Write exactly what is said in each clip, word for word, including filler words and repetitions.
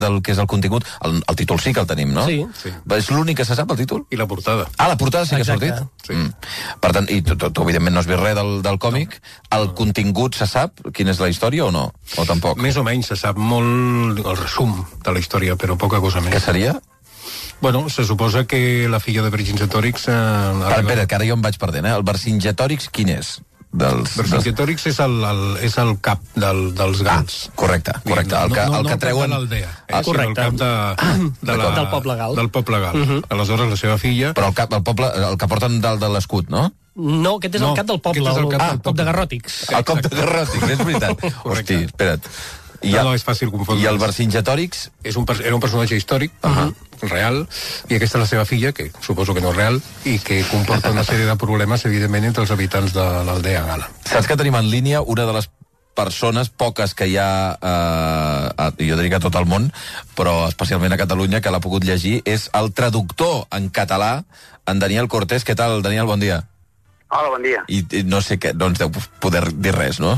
del que és el contingut. El, el títol sí que el tenim, no? Sí. Sí. És l'únic que se sap, el títol? I la portada. Ah, la portada sí que ha Exacte. sortit? Sí. Mm. Per tant, i tu, tu, tu evidentment no has vist res del, del còmic. El contingut se sap? Quina és la història o no? O tampoc? Més o menys se sap molt el resum de la història, però poca cosa més. Què seria? Bueno, se suposa que la filla de Vercingetorix... Eh, Espera, espera, que ara jo em vaig perdent, eh? El Vercingetorix quin és? Dels, Vercingetorix és el, el, és el cap del, dels gals. Ah, correcte, correcte. El que, el que treuen... No, no el cap de l'aldea, eh? Ah, correcte. El cap de, de la, Del poble gal. Del poble gal. Uh -huh. Aleshores, la seva filla... Però el, cap, el poble, el que porten dalt de l'escut, no? No, aquest és No, el cap del poble, aquest és el el, cap el, del cop de poble. Garròtics. El cop de Garròtics, és veritat. Hosti, espera't. I, No, no, és fàcil confondre. I el Vercingetorix? És un, era un personatge històric, uh -huh. real, i aquesta és la seva filla, que suposo que no és real, i que comporta una sèrie de problemes, evidentment, entre els habitants de l'aldea gala. Saps que tenim en línia una de les persones, poques que hi ha, eh, a, jo diria que a tot el món, però especialment a Catalunya, que l'ha pogut llegir, és el traductor en català, en Daniel Cortés. Què tal, Daniel? Bon dia. Hola, bon dia. I, i no sé què, no ens deu poder dir res, no?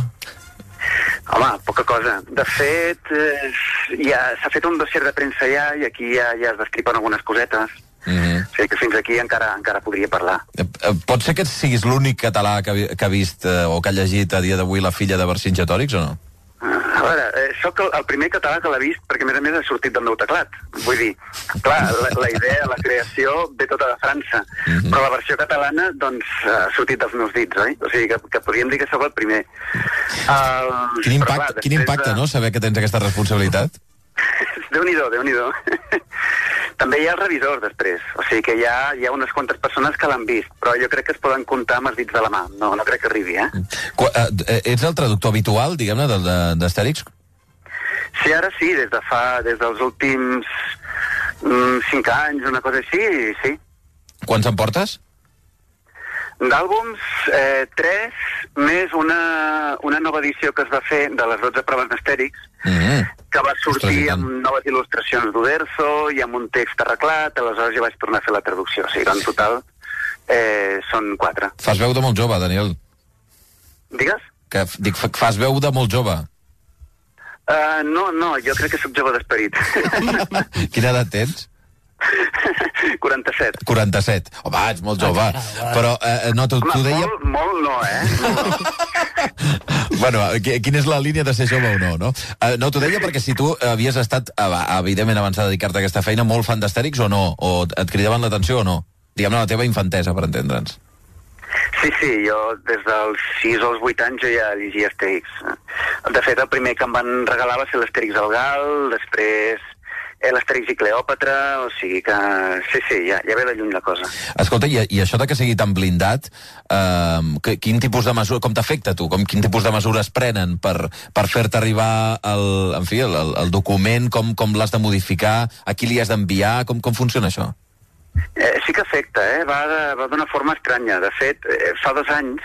Home, poca cosa. De fet, eh, ja s'ha fet un dossier de premsa ja, i aquí ja, ja es destripen algunes cosetes. Mm -hmm. O sigui que fins aquí encara encara podria parlar. Eh, eh, pot ser que siguis l'únic català que, ha- que ha vist eh, o que ha llegit a dia d'avui La filla de Vercingetorix, o no? A veure, eh, sóc el, el primer català que l'ha vist perquè, a més a més, ha sortit del meu teclat. Vull dir, clar, la, la idea, la creació ve tota de França, Mhm. mm-hmm. però la versió catalana, doncs, ha sortit dels meus dits, oi? O sigui que, que podríem dir que sóc el primer. Uh, Quin impacte, quin impacte de... no?, saber que tens aquesta responsabilitat. Déu-n'hi-do, Déu-n'hi-do. També hi ha els revisors, després. O sigui que hi ha, hi ha unes quantes persones que l'han vist, però jo crec que es poden comptar amb els dits de la mà. No, no crec que arribi, eh? Qu eh, ets el traductor habitual, diguem-ne, d'Astèrix? Sí, ara sí, des de fa, des dels últims mm, cinc anys, una cosa així, sí. Quants en portes? D'àlbums, eh, tres, més una, una nova edició que es va fer de les dotze proves d'Astèrix, Mm -hmm. que va sortir Ostres, amb noves il·lustracions d'Uderzo i amb un text arreglat, aleshores ja vaig tornar a fer la traducció. O sigui, en total eh, són quatre. Fas veu de molt jove, Daniel. Digues? Que, dic, fa- fas veu de molt jove. Uh, no, no, jo crec que sóc jove d'esperit. Quina edat tens? quaranta-set. quaranta-set. Home, ets molt jove. Però, eh, no, t'ho t'ho Home, deia... molt, molt no, eh? Molt no. Bueno, qui- quina és la línia de ser jove o no, no? Uh, no, t'ho deia perquè si tu havies estat, uh, evidentment, abans de dedicar-te a aquesta feina, molt fan d'Astèrix o no? O et cridaven l'atenció o no? Diguem-ne, la teva infantesa, per entendre'ns. Sí, sí, jo des dels sis als vuit anys jo ja llegia Astèrix. De fet, el primer que em van regalar va ser l'Astèrix al Gal, després eh, l'Astèrix i Cleòpatra, o sigui que... Sí, sí, ja, ja ve de lluny la cosa. Escolta, i, i això de que sigui tan blindat, eh, que, quin tipus de mesura, com t'afecta a tu? Com, quin tipus de mesures prenen per, per fer-te arribar el, en fi, el, el, el document, com, com l'has de modificar, a qui li has d'enviar, com, com funciona això? Eh, sí que afecta, eh? Va de- va d'una forma estranya. De fet, eh, fa dos anys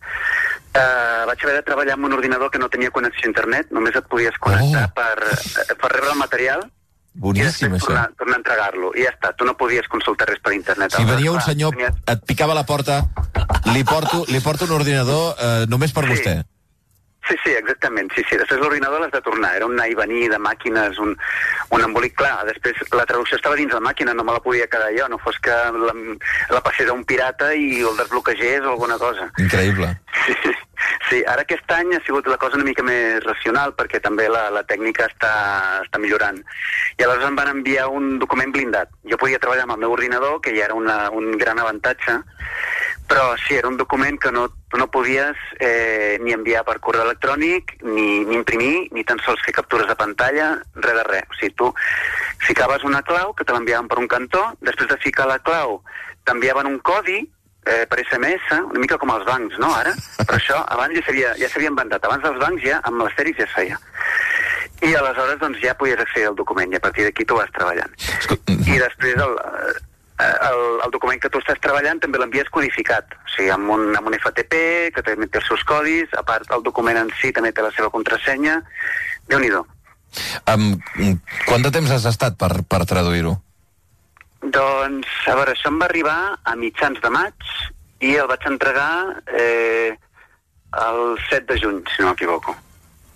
eh, vaig haver de treballar amb un ordinador que no tenia connexió a internet, només et podies connectar Oh. per, eh, per rebre el material Boníssim, i després això. tornar, tornar a entregar-lo. I ja està, tu no podies consultar res per internet. Si venia un Clar, senyor, tenies- et picava a la porta, li porto, li porto un ordinador eh, només per Sí. vostè. Sí, sí, exactament, sí, sí. Després l'ordinador l'has de tornar, era un anar i venir de màquines, un, un embolic, clar, després la traducció estava dins la màquina, no me la podia quedar jo, no fos que la, la passés a un pirata i el desbloquegés o alguna cosa. Increïble. Sí, sí, ara aquest any ha sigut la cosa una mica més racional perquè també la, la tècnica està, està millorant. I aleshores em van enviar un document blindat. Jo podia treballar amb el meu ordinador, que ja era una, un gran avantatge, però sí, era un document que no, tu no podies eh, ni enviar per correu electrònic, ni, ni imprimir, ni tan sols fer captures de pantalla, res de res. O sigui, tu ficaves una clau que te l'enviaven per un cantó, després de ficar la clau t'enviaven un codi eh, per esse eme esse, una mica com els bancs, no, ara? Però això abans ja s'havia ja s'havia inventat. Abans dels bancs ja, amb l'Astèrix ja es feia. I aleshores, doncs, ja podies accedir al document i a partir d'aquí tu vas treballant. I després el, el, el document que tu estàs treballant també l'envies codificat, o sigui, amb un, amb un efe te pe, que també té els seus codis, a part el document en si també té la seva contrasenya. Déu-n'hi-do. Um, quant de temps has estat per, per traduir-ho? Doncs, a veure, això em va arribar a mitjans de maig i el vaig entregar eh, el set de juny, si no m'equivoco.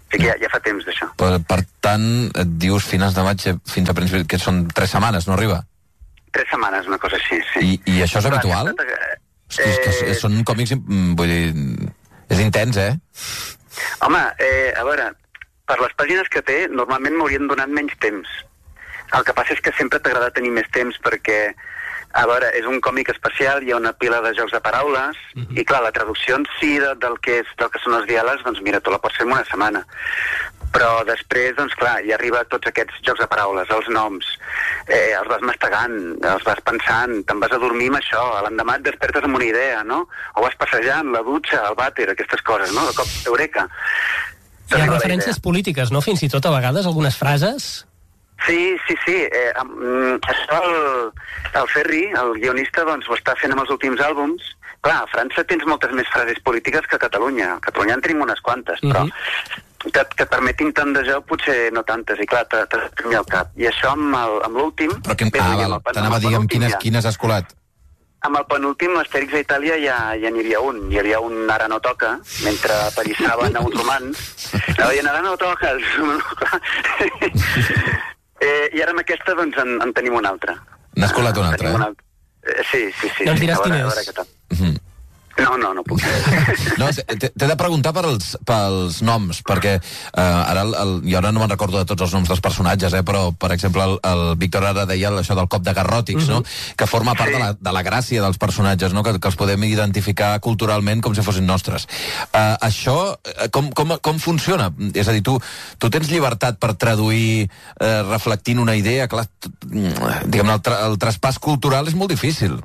O sigui que ja, ja fa temps d'això. Per, per tant, et dius finals de maig fins a principis, que són tres setmanes, no arriba? Tres setmanes, una cosa així, sí. I, i això és Però habitual? aquesta, eh, Hosti, és que són còmics, vull dir, és intens, eh? Home, eh, a veure, per les pàgines que té, normalment m'haurien donat menys temps. El que passa és que sempre t'agrada tenir més temps perquè, a veure, és un còmic especial, hi ha una pila de jocs de paraules, mm-hmm. i clar, la traducció en si de, del, que és, del que són els diàlegs, doncs mira, tu la pots fer en una setmana. Però després, doncs clar, hi arriba tots aquests jocs de paraules, els noms, eh, els vas mastegant, els vas pensant, te'n vas a dormir amb això, a l'endemà et despertes amb una idea, no? O vas passejant, la dutxa, el vàter, aquestes coses, no? De cop, eureka. Hi ha referències polítiques, no? Fins i tot a vegades, algunes frases... Sí, sí, sí. Eh, um, això el, el Ferri, el guionista, doncs ho està fent amb els últims àlbums. Clar, a França tens moltes més frases polítiques que a Catalunya. A Catalunya en tenim unes quantes, però uh-huh. que, que et permetin tant de joc potser no tantes. I clar, t'ha de al cap. I això amb l'últim... Però que, ah, val, t'anava a dir amb quines, ja. quines has colat? Amb el penúltim, l'Astèrix a Itàlia, ja ja n'hi havia un. Hi havia un Ara no toca, mentre perissaven a uns romans. Anava dient, Ara no toca. Eh, I ara amb aquesta, doncs, en, en tenim una altra. N'has colat una altra, eh? Altra. Eh, sí, sí, sí. No ens diràs sí, quin és? Mm-hmm. No, no, no puc. No, t'he de preguntar pels, pels noms, perquè eh, ara el, el, jo ara no me'n recordo de tots els noms dels personatges, eh, però, per exemple, el, el Víctor ara deia això del cop de garròtics, mm-hmm. no? Que forma part sí. de, la, de la gràcia dels personatges, no? Que, que els podem identificar culturalment com si fossin nostres. Eh, això, com, com, com funciona? És a dir, tu, tu tens llibertat per traduir eh, reflectint una idea? Clar, diguem, el, tra, el traspàs cultural és molt difícil.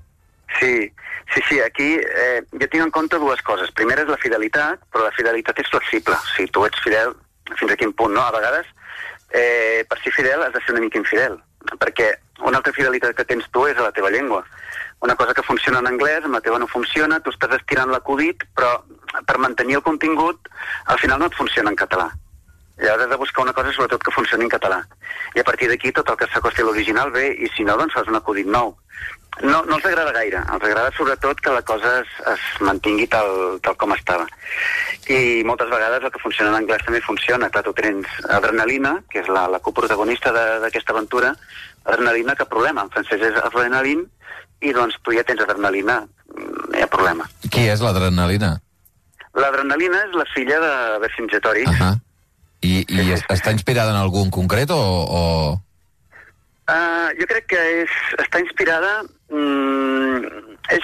Sí, sí, sí, aquí eh, jo tinc en compte dues coses. Primera és la fidelitat, però la fidelitat és flexible. O sigui, tu ets fidel fins a quin punt, no? A vegades, eh, per ser fidel has de ser una mica infidel, perquè una altra fidelitat que tens tu és a la teva llengua. Una cosa que funciona en anglès, amb la teva no funciona, tu estàs estirant l'acudit, però per mantenir el contingut, al final no et funciona en català. Llavors has de buscar una cosa, sobretot, que funcioni en català. I a partir d'aquí, tot el que s'acosti a l'original ve, i si no, doncs fas un acudit nou. No, no els agrada gaire, els agrada sobretot que la cosa es, es mantingui tal, tal com estava. I moltes vegades el que funciona en anglès també funciona. Clar, tu tens Adrenalina, que és la, la coprotagonista d'aquesta aventura, Adrenalina, cap problema. En francès és Adrenaline, i doncs tu ja tens Adrenalina, no hi ha problema. Qui és l'Adrenalina? L'Adrenalina és la filla de Vercingetorix. Uh -huh. I, i sí, sí, està inspirada en algun concret o...? o... Uh, jo crec que és, està inspirada... Mm, és,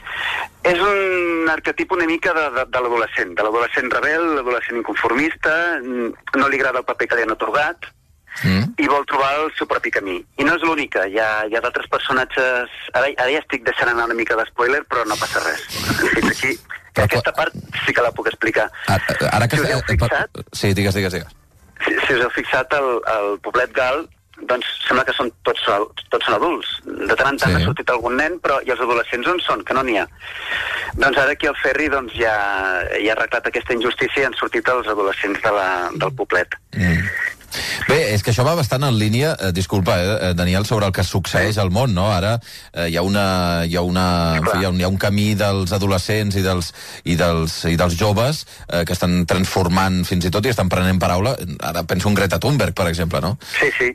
és un arquetip una mica de, de, de l'adolescent, de l'adolescent rebel, l'adolescent inconformista, no li agrada el paper que li han atorgat, mm. i vol trobar el seu propi camí. I no és l'única, hi ha, hi ha d'altres personatges... Ara, ara ja estic deixant anar una mica d'espoiler, però no passa res. Fins aquí, que aquesta part sí que la puc explicar. Ara, ara que si us heu fixat... Sí, digues, digues, digues. Si, si us heu fixat, el, el poblet gal, doncs sembla que són tots, tots són adults. De tant en tant sí. ha sortit algun nen, però i els adolescents on són? Que no n'hi ha. Doncs ara aquí al Ferri doncs, ja, ja ha arreglat aquesta injustícia i han sortit els adolescents de la, del poblet. Mm. Bé, és que això va bastant en línia, eh, disculpa, eh, Daniel, sobre el que succeeix al món, no? Ara eh, hi ha una, hi ha una, en fi, hi ha un, hi ha un camí dels adolescents i dels, i dels, i dels joves eh, que estan transformant fins i tot i estan prenent paraula. Ara penso en Greta Thunberg, per exemple, no? Sí, sí.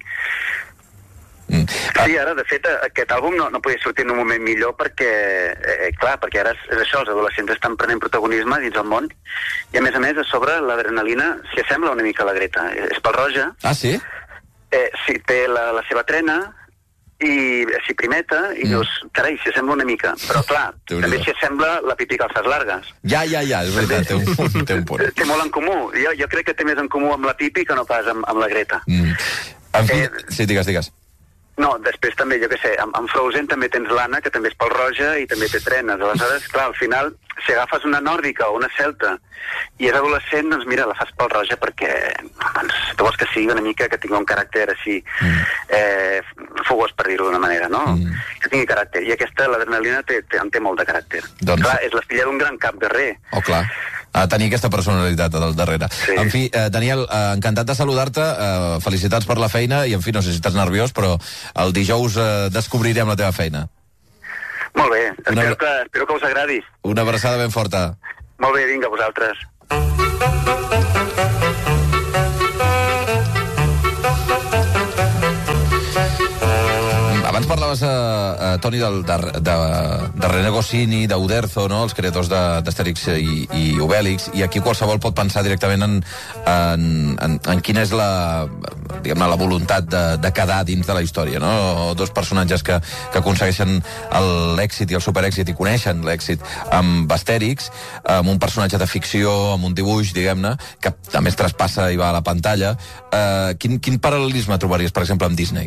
Mm. Sí, ara, de fet, aquest àlbum no, no podia sortir en un moment millor perquè, eh, clar, perquè ara és, és això, els adolescents estan prenent protagonisme dins el món i, a més a més, a sobre, l'Adrenalina s'hi assembla una mica a la Greta. És pel-roja. Ah, sí? Eh, sí, té la, la seva trena i s'hi primeta i mm. dius, carai, s'hi assembla una mica. Però, clar, també s'hi assembla la pipí calces largues. Ja, ja, ja, és veritat, té un punt. Té, un punt. té molt en comú. Jo, jo crec que té més en comú amb la pipi que no pas amb, amb la Greta. Mm. En fi, eh, sí, digues, digues. No, després també, jo què sé, amb, amb Frozen també tens l'Anna, que també és pel-roja i també té trenes. Aleshores, clar, al final, si agafes una nòrdica o una celta i és adolescent, doncs mira, la fas pel-roja perquè, doncs, tu vols que sigui una mica, que tingui un caràcter així, mm. eh, fogós, per dir-ho d'una manera, no? Mm. Que tingui caràcter. I aquesta, l'Adrenalina, té, té, en té molt de caràcter. Doncs... Clar, és la filla d'un gran cap guerrer. Oh, clar. A tenir aquesta personalitat al darrere. Sí. En fi, eh, Daniel, eh, encantat de saludar-te, eh, felicitats per la feina, i en fi, no sé si estàs nerviós, però el dijous eh, descobrirem la teva feina. Molt bé, espero, una... que, espero que us agradi. Una abraçada ben forta. Molt bé, vinga, vosaltres. Abans parlaves, eh, eh, Toni, del, de, de, de René Goscinny, d'Uderzo, no? Els creadors d'Astèrix i, i Obèlix, i aquí qualsevol pot pensar directament en, en, en, en quina és la, diguem-ne, la voluntat de, de quedar dins de la història, no? Dos personatges que, que aconsegueixen l'èxit i el superèxit i coneixen l'èxit amb Astèrix, amb un personatge de ficció, amb un dibuix, diguem-ne, que també es traspassa i va a la pantalla. Eh, quin, quin paral·lelisme trobaries, per exemple, amb Disney?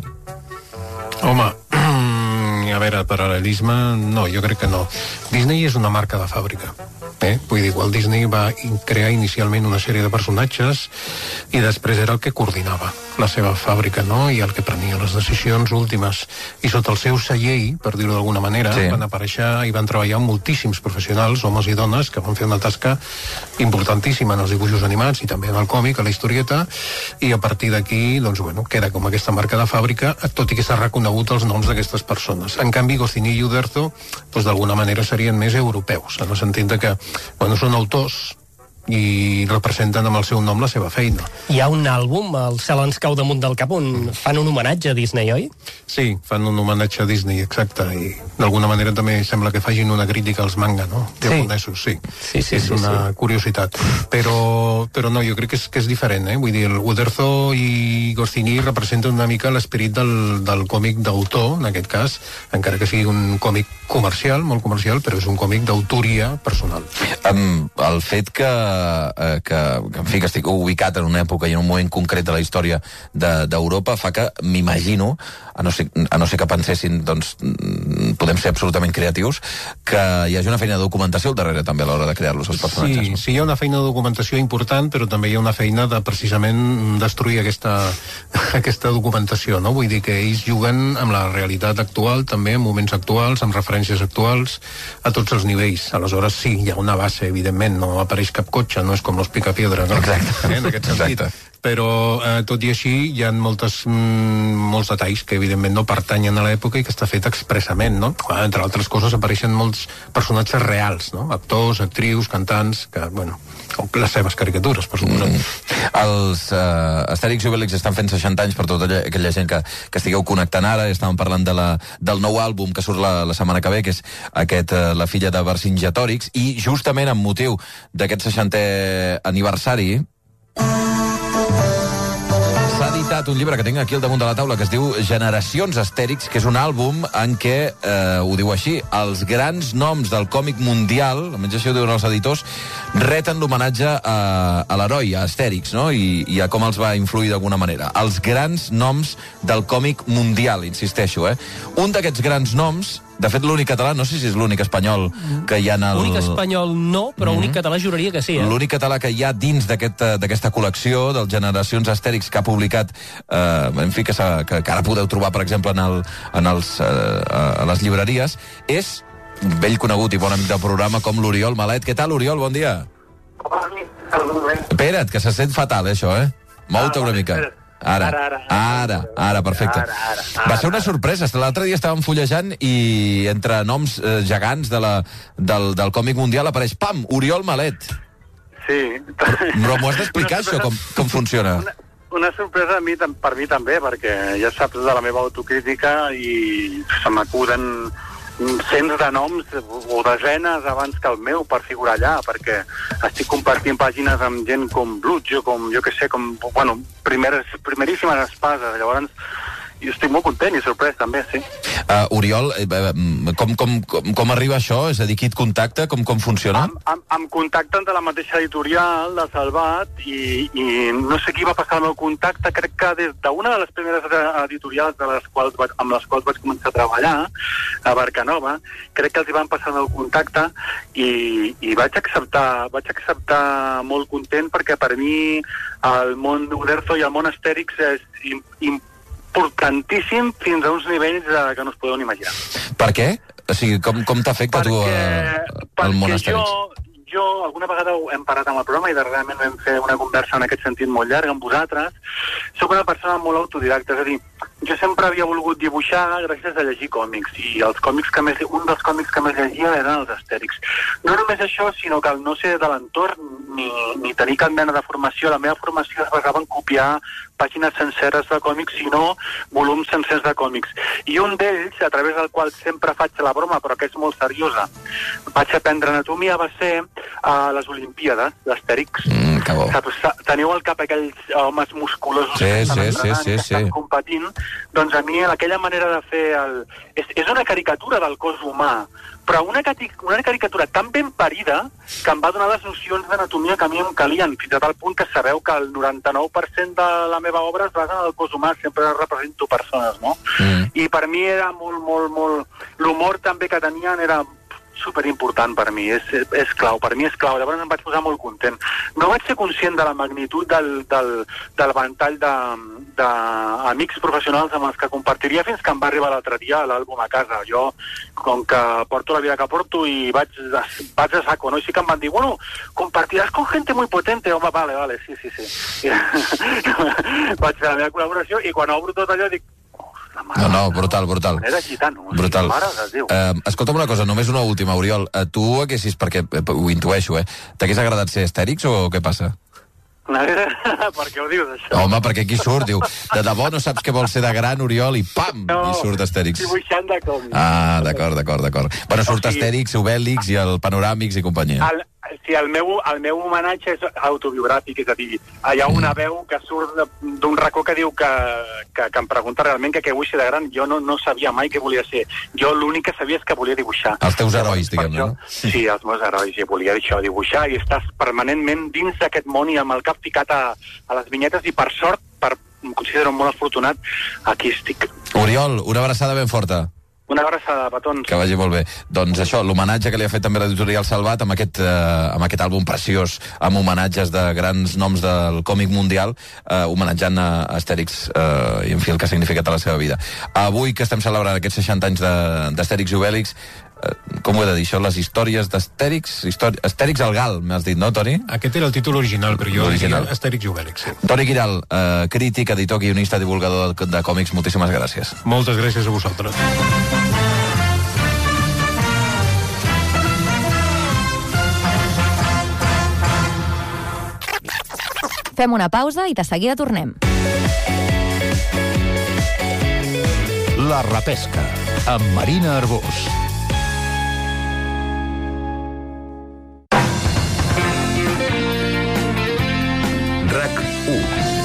Home, a veure, paral·lelisme, no, jo crec que no. Disney és una marca de fàbrica. Eh? Vull dir, Walt Disney va crear inicialment una sèrie de personatges i després era el que coordinava la seva fàbrica, no? I el que prenia les decisions últimes. I sota el seu celler, per dir-ho d'alguna manera, sí, van aparèixer i van treballar moltíssims professionals, homes i dones, que van fer una tasca importantíssima en els dibuixos animats i també en el còmic, a la historieta, i a partir d'aquí, doncs, bueno, queda com aquesta marca de fàbrica, tot i que s'ha reconegut els noms d'aquestes persones. En canvi, Goscinny i Uderzo, doncs, d'alguna manera serien més europeus, en el sentit de que, bueno, són autors i representen amb el seu nom la seva feina. Hi ha un àlbum, El cel ens cau damunt del cap, on fan un homenatge a Disney, oi? Sí, fan un homenatge a Disney, exacte, i d'alguna manera també sembla que facin una crítica als manga, no? Japonesos, sí. Sí, sí, és sí, una sí. curiositat. Però, però no, jo crec que és, que és diferent, eh? Vull dir, el Uderzo i Goscinny representen una mica l'esperit del, del còmic d'autor, en aquest cas, encara que sigui un còmic comercial, molt comercial, però és un còmic d'autoria personal. Um, el fet que Eh, que, que, en fi, que estic ubicat en una època i en un moment concret de la història d'Europa de, fa que m'imagino, a, no ser, a no ser que pensessin, doncs, podem ser absolutament creatius, que hi hagi una feina de documentació al darrere també a l'hora de crear-los els personatges. Sí, no? sí, hi ha una feina de documentació important, però també hi ha una feina de precisament destruir aquesta, aquesta documentació, no? Vull dir que ells juguen amb la realitat actual, també en moments actuals, amb referències actuals, a tots els nivells. Aleshores, sí, hi ha una base, evidentment, no apareix cap cotxe, no és com los Picapiedra, no? Exacte. Eh, en aquest sentit. Exacte. Però, eh, tot i així, hi ha moltes, mm, molts detalls que, evidentment, no pertanyen a l'època i que està fet expressament, no? Entre altres coses, apareixen molts personatges reals, no? Actors, actrius, cantants, que, bueno, les seves caricatures, per suposat. Mm. Els uh, Astèrix i Obèlix estan fent seixanta anys per tota aquella gent que, que estigueu connectant ara, i estàvem parlant de la, del nou àlbum que surt la, la setmana que ve, que és aquest, uh, La filla de Vercingetòrix, i justament amb motiu d'aquest seixantè aniversari s'ha editat un llibre que tinc aquí al damunt de la taula que es diu Generacions Astèrix, que és un àlbum en què, eh, ho diu així, els grans noms del còmic mundial, almenys això ho diuen els editors, reten l'homenatge a, a l'heroi, a Astèrix, no? I, i a com els va influir d'alguna manera. Els grans noms del còmic mundial, insisteixo, eh? Un d'aquests grans noms, de fet l'únic català, no sé si és l'únic espanyol que hi ha en el... L'únic espanyol no, però mm-hmm. únic català juraria que sí, eh? L'únic català que hi ha dins d'aquesta aquest, col·lecció del Generacions Astèrix que ha publicat, eh, en fi, que, que, que ara podeu trobar, per exemple, en, el, en els, eh, a les llibreries, és vell conegut i bon amic del programa com l'Oriol Malet. Què tal, Oriol? Bon dia. Espera't, que se sent fatal, eh, això, eh? Mou-te una mica. Ara, ara, ara, ara, ara, perfecte. Ara, ara, ara, va ser una sorpresa. L'altre dia estàvem fullejant i entre noms eh, gegants de la, del, del còmic mundial apareix, pam, Oriol Malet. Sí. Però m'ho has d'explicar, això, com, com funciona? Una, una sorpresa a mi, per mi també, perquè ja saps de la meva autocrítica i se m'acuden cents de noms o desenes abans que el meu per figurar allà, perquè estic compartint pàgines amb gent com Blutjo, com jo que sé, com, bueno, primeres, primeríssimes espases. Llavors, jo estic molt content i sorprès també, sí. Uh, Oriol, com, com, com, com arriba això? És a dir, qui et contacta? Com, com funciona? Em, em, em contacten de la mateixa editorial, de Salvat, i, i no sé qui va passar el meu contacte, crec que des d'una de les primeres editorials de les quals vaig, amb les quals vaig començar a treballar, a Barcanova, crec que els hi van passar el meu contacte i, i vaig acceptar, vaig acceptar molt content, perquè per mi el món d'Uderzo i el món Astèrix és important, importantíssim fins a uns nivells eh, que no us podeu imaginar. Per què? O sigui, com, com t'afecta tu eh, el món Astèrix? Jo, jo alguna vegada hem parat amb el programa i darrerament vam fer una conversa en aquest sentit molt llarga amb vosaltres. Soc una persona molt autodidacta, és a dir, jo sempre havia volgut dibuixar gràcies a llegir còmics, i els còmics que més, un dels còmics que més llegia eren els Astèrix. No només això, sinó que al no ser de l'entorn ni, ni tenir cap mena de formació, la meva formació es basava en copiar pàgines senceres de còmics, sinó volums sencers de còmics. I un d'ells, a través del qual sempre faig la broma, però que és molt seriosa, vaig aprendre anatomia, va ser a les Olimpíades d'Astèrix. Mm, que bo. Teniu al cap aquells homes musculosos sí, que estan sí, entrenant, sí, sí, que estan sí. competint. Doncs a mi aquella manera de fer el... És, és una caricatura del cos humà, però una, cari... una caricatura tan ben parida que em va donar les nocions d'anatomia que a mi em calien, fins a tal punt que sabeu que el noranta-nou per cent de la meva obra es basa en el cos humà, sempre represento persones, no? Mm. I per mi era molt, molt, molt... L'humor també que tenien era superimportant per mi, és, és clau, per mi és clau, llavors em vaig posar molt content. No vaig ser conscient de la magnitud del, del, del ventall d'amics professionals amb els que compartiria fins que em va arribar l'altre dia l'àlbum a casa. Jo, com que porto la vida que porto i vaig, vaig a saco, no? I sí que em van dir, bueno, compartiràs con gente muy potente, home, vale, vale, sí, sí, sí. Vaig fer la meva col·laboració i quan obro tot allò dic, no, no, brutal, brutal. Era gitano. Brutal. Sí, uh, escolta'm una cosa, només una última, Oriol. Uh, tu haguessis, perquè uh, ho intueixo, eh? T'hagués agradat ser Astèrix o què passa? Per què ho dius, això? Home, perquè aquí surt, diu, de debò no saps què vol ser de gran, Oriol, i pam, no, i surt Astèrix. Dibuixant de com. Ah, d'acord, d'acord, d'acord. Bueno, surt o sigui, Astèrix, Obèlix i el Panoràmics i companyia. El, sí, el meu, el meu homenatge és autobiogràfic, és a dir, hi ha una mm. veu que surt d'un racó que diu que, que, que em pregunta realment que què vull ser de gran. Jo no, no sabia mai què volia ser. Jo l'únic que sabia és que volia dibuixar. Els teus herois, diguem-ne, no? Sí, els meus herois. Jo volia això, dibuixar, i estàs permanentment dins d'aquest món i amb el cap ficat a, a les vinyetes, i per sort, per, em considero molt afortunat, aquí estic. Oriol, una abraçada ben forta. Una abraçada, petons. Que vagi molt bé. Doncs això, l'homenatge que li ha fet també l'editorial Salvat amb aquest, eh, amb aquest àlbum preciós, amb homenatges de grans noms del còmic mundial, eh, homenatjant a Astèrix eh, i en fi el que ha significat a la seva vida. Avui que estem celebrant aquests seixanta anys d'Astèrix i Obèlix, eh, com ho he de dir això, les històries d'Astèrix, històri... Astèrix al Gal, m'has dit, no, Toni? Aquest era el títol original, però jo diria Astèrix i Obèlix, sí. Toni Guiral, eh, crític, editor, guionista, divulgador de, de còmics, moltíssimes gràcies. Moltes gràcies a vosaltres. Fem una pausa i de seguida tornem. La repesca, amb Marina Arbós. RAC u.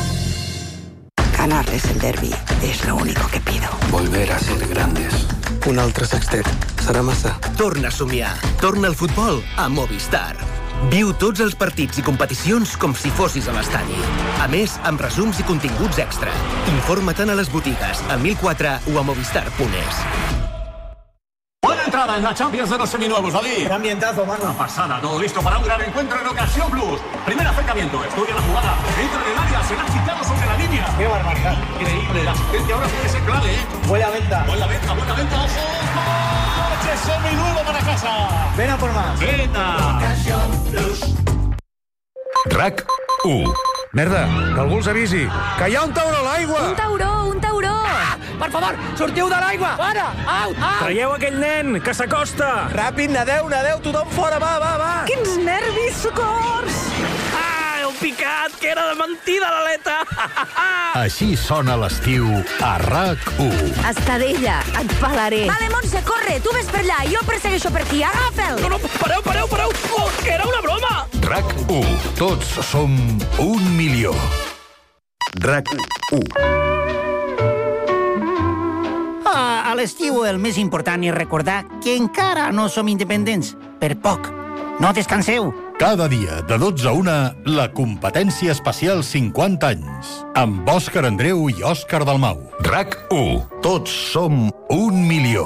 Ganar es el derbi, es lo único que pido. Volver a ser grandes. Un altre sextet. Serà massa. Torna a somiar. Torna al futbol a Movistar. Viu tots els partits i competicions com si fossis a l'estadi. A més, amb resums i continguts extra. Informa-te'n a les botigues, al mil quatre o a movistar punt es. Buena entrada en la Champions de los seminuevos, Ali. Qué ambientazo, mano. Una pasada, todo listo para un gran encuentro en Ocasión Plus. Primer acercamiento, estudia la jugada. Entra en el área, será quitado sobre la línea. Qué barbaridad. Increíble, la asistencia ahora puede ser clave, ¿eh? Buena venta. Buena venta, buena venta, ojo. Coche seminuevo para casa. Ven a por más. Venta. Ocasión Plus. RAC u. Merda, que algú els avisi. Que hi ha un tauró a l'aigua! Un tauró, un tauró! Ah, per favor, sortiu de l'aigua! Fora! Au, au! Traieu aquell nen, que s'acosta! Ràpid, nadeu, nadeu, tothom fora, va, va, va! Quins nervis, socors! Ah, heu picat, que era de mentida l'aleta! Així sona l'estiu a RAC u. Estadella, et pelaré. Vale, Montse, corre, tu ves per allà, jo persegueixo per aquí, agafa'l! No, no, pareu, pareu, pareu! Oh, que era una broma! RAC u. Tots som un milió. RAC u. Ah, a l'estiu el més important és recordar que encara no som independents. Per poc. No descanseu. Cada dia, de dotze a una, la competència especial cinquanta anys. Amb Òscar Andreu i Òscar Dalmau. RAC u. Tots som un milió.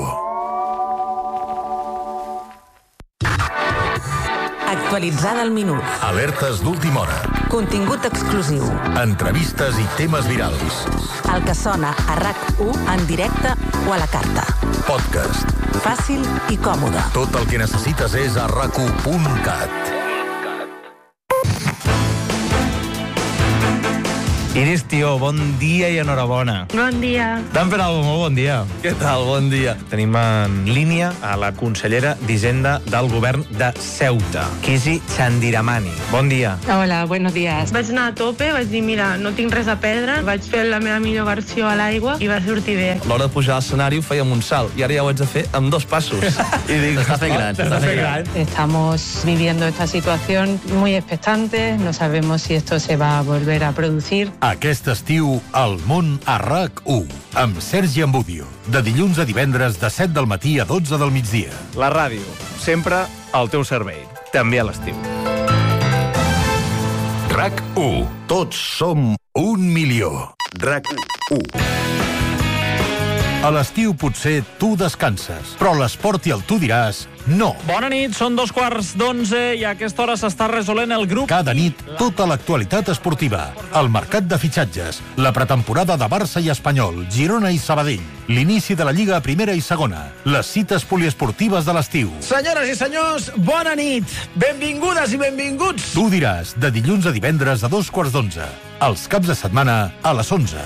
Actualitzada al minut. Alertes d'última hora. Contingut exclusiu. Entrevistes i temes virals. El que sona a RAC u en directe o a la carta. Podcast. Fàcil i còmode. Tot el que necessites és a rac u punt cat. Iris, tio, bon dia i enhorabona. Bon dia. Dan Penalvo, molt bon dia. Què tal? Bon dia. Tenim en línia a la consellera d'Hisenda del govern de Ceuta, Kisi Chandiramani. Bon dia. Hola, buenos días. Vaig anar a tope, vaig dir, mira, no tinc res a perdre, vaig fer la meva millor versió a l'aigua i va sortir bé. A l'hora de pujar al escenari ho fèiem un salt i ara ja ho haig de fer amb dos passos. I dic, està fent gran, està fent gran. Estamos viviendo esta situación muy expectantes, no sabemos si esto se va a volver a producir. Aquest estiu, El món a R A C u, amb Sergi Ambudio. De dilluns a divendres, de set del matí a dotze del migdia. La ràdio, sempre al teu servei, també a l'estiu. R A C u. Tots som un milió. R A C u. A l'estiu potser tu descanses, però l'esport i el tu diràs no. Bona nit, són dos quarts d'onze i a aquesta hora s'està resolent el grup. Cada nit, tota l'actualitat esportiva, el mercat de fitxatges, la pretemporada de Barça i Espanyol, Girona i Sabadell, l'inici de la Lliga a primera i segona, les cites poliesportives de l'estiu. Senyores i senyors, bona nit. Benvingudes i benvinguts. Tu diràs, de dilluns a divendres a dos quarts d'onze. Els caps de setmana a les onze.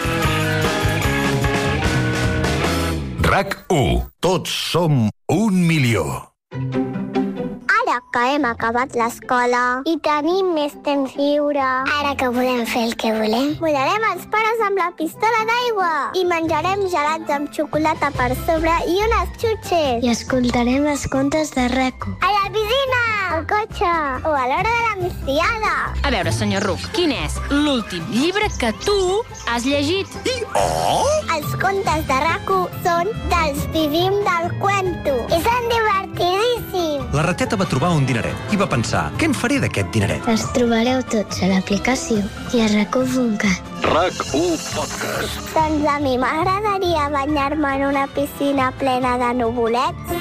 R A C u. Tots som un milió. Ara que hem acabat l'escola i tenim més temps lliure, ara que podem fer el que volem, volarem els pares amb la pistola d'aigua i menjarem gelats amb xocolata per sobre i unes xutxes. I escoltarem els contes de R A C u. A la piscina, al cotxe o a l'hora de la migdiada. A veure, senyor Ruc, quin és l'últim llibre que tu has llegit? I oh! Els contes de R A C u són dels Vivim del Cuento i són divertidíssims. La rateta va trobar un dineret i va pensar, què en faré d'aquest dineret? Els trobareu tots a l'aplicació i a R A C u punt cat. R A C u Podcast. Doncs a mi m'agradaria banyar-me en una piscina plena de nuvolets.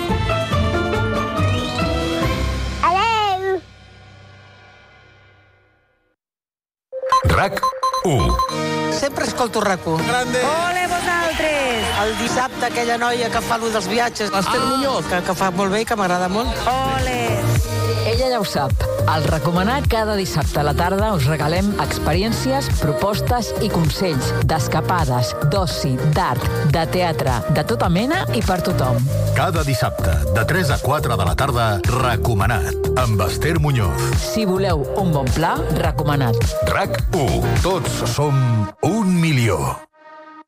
Adeu! R A C u. Sempre escolto R A C u. Grande! Ole, vosaltres! El dissabte, aquella noia que fa lo dels viatges, l'Ester ah. Muñoz, que, que fa molt bé i que m'agrada molt. Ole! Ella ja ho sap. Al recomanar cada dissabte a la tarda us regalem experiències, propostes i consells d'escapades, d'oci, d'art, de teatre, de tota mena i per tothom. Cada dissabte, de tres a quatre de la tarda, recomanat, amb Ester Muñoz. Si voleu un bon pla, recomanat. R A C u. Tots som un milió.